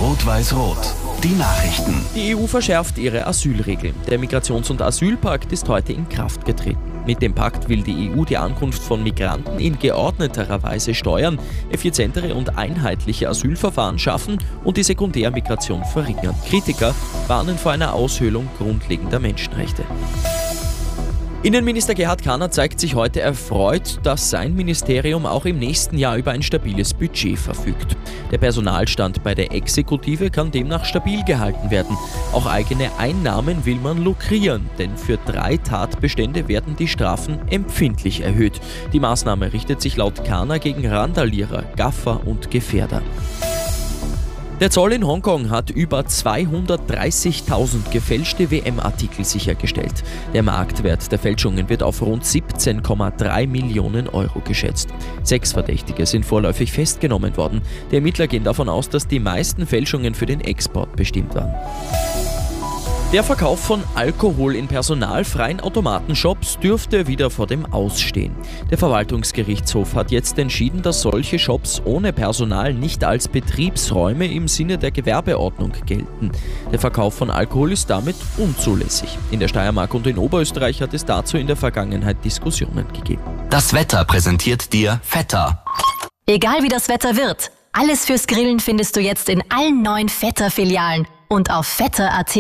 Rot-Weiß-Rot. Die Nachrichten. Die EU verschärft ihre Asylregeln. Der Migrations- und Asylpakt ist heute in Kraft getreten. Mit dem Pakt will die EU die Ankunft von Migranten in geordneterer Weise steuern, effizientere und einheitliche Asylverfahren schaffen und die Sekundärmigration verringern. Kritiker warnen vor einer Aushöhlung grundlegender Menschenrechte. Innenminister Gerhard Kahner zeigt sich heute erfreut, dass sein Ministerium auch im nächsten Jahr über ein stabiles Budget verfügt. Der Personalstand bei der Exekutive kann demnach stabil gehalten werden. Auch eigene Einnahmen will man lukrieren, denn für 3 Tatbestände werden die Strafen empfindlich erhöht. Die Maßnahme richtet sich laut Kahner gegen Randalierer, Gaffer und Gefährder. Der Zoll in Hongkong hat über 230.000 gefälschte WM-Artikel sichergestellt. Der Marktwert der Fälschungen wird auf rund 17,3 Millionen Euro geschätzt. 6 Verdächtige sind vorläufig festgenommen worden. Die Ermittler gehen davon aus, dass die meisten Fälschungen für den Export bestimmt waren. Der Verkauf von Alkohol in personalfreien Automatenshops dürfte wieder vor dem Aus stehen. Der Verwaltungsgerichtshof hat jetzt entschieden, dass solche Shops ohne Personal nicht als Betriebsräume im Sinne der Gewerbeordnung gelten. Der Verkauf von Alkohol ist damit unzulässig. In der Steiermark und in Oberösterreich hat es dazu in der Vergangenheit Diskussionen gegeben. Das Wetter präsentiert dir Vetter. Egal wie das Wetter wird, alles fürs Grillen findest du jetzt in allen 9 Vetter-Filialen und auf vetter.at.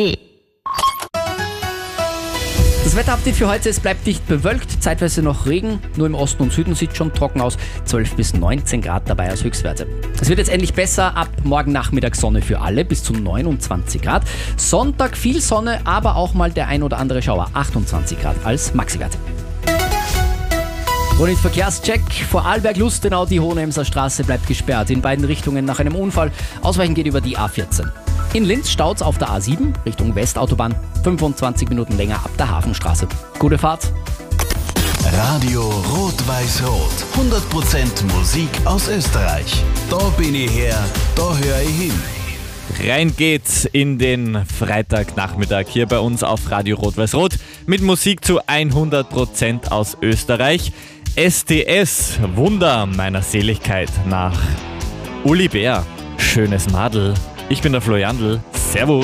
Das Wetterupdate für heute: Es bleibt dicht bewölkt, zeitweise noch Regen, nur im Osten und Süden sieht schon trocken aus, 12 bis 19 Grad dabei als Höchstwerte. Es wird jetzt endlich besser, ab morgen Nachmittag Sonne für alle bis zu 29 Grad. Sonntag viel Sonne, aber auch mal der ein oder andere Schauer, 28 Grad als Maxiwerte. Und Verkehrscheck: Vorarlberg-Lustenau, die Hohenemser Straße bleibt gesperrt, in beiden Richtungen nach einem Unfall. Ausweichen geht über die A14. In Linz staut's auf der A7 Richtung Westautobahn, 25 Minuten länger ab der Hafenstraße. Gute Fahrt. Radio Rot-Weiß-Rot. 100% Musik aus Österreich. Da bin ich her, da höre ich hin. Rein geht's in den Freitagnachmittag hier bei uns auf Radio Rot-Weiß-Rot mit Musik zu 100% aus Österreich. STS, Wunder meiner Seligkeit, nach Uli Bär, Schönes Madel. Ich bin der Flo Jandl. Servus.